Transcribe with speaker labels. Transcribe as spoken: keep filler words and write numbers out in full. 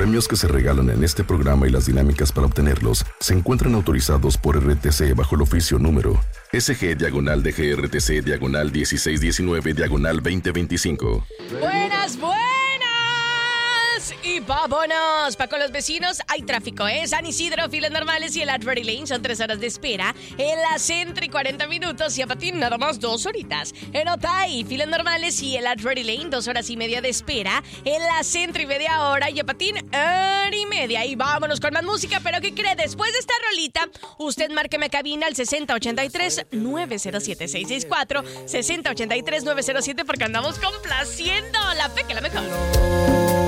Speaker 1: premios que se regalan en este programa y las dinámicas para obtenerlos se encuentran autorizados por R T C bajo el oficio número S G diagonal D G R T C diagonal dieciséis diecinueve diagonal veinte veinticinco.
Speaker 2: Buenas, buenas. Y vámonos. Pa' con los vecinos hay tráfico, ¿eh? San Isidro, filas normales y el Advery Lane son tres horas de espera. En la Sentry, cuarenta minutos y a Patín nada más dos horitas. En Otay, filas normales y el Advery Lane, dos horas y media de espera. En la Sentry, media hora y a Patín, hora y media. Y vámonos con más música, pero ¿qué cree? Después de esta rolita, usted márqueme a cabina al sesenta ochenta y tres nueve cero siete seis seis cuatro, sesenta ochenta y tres nueve cero siete porque andamos complaciendo la fe que la mejor.